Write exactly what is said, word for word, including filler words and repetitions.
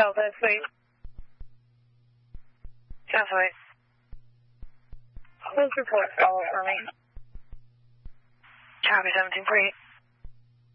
Southwest, please. Southwest. Close report, follow for me. Copy seventeen forty-eight.